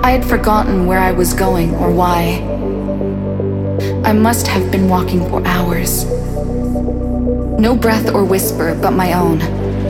I had forgotten where I was going or why. I must have been walking for hours. No breath or whisper but my own.